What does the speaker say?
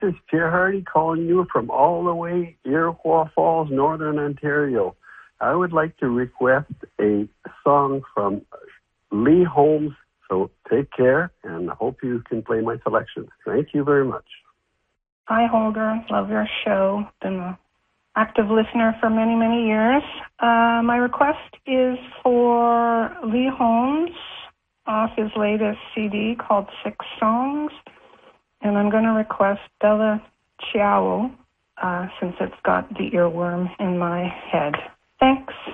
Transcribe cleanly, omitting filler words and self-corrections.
is Pierre Hardy calling you from all the way Iroquois Falls, Northern Ontario. I would like to request a song from Lee Holmes. So take care, and I hope you can play my selection. Thank you very much. Hi, Holger. Love your show. Been an active listener for many, many years. My request is for Lee Holmes off his latest CD called 6 Songs. And I'm going to request Bella Ciao since it's got the earworm in my head. Thanks.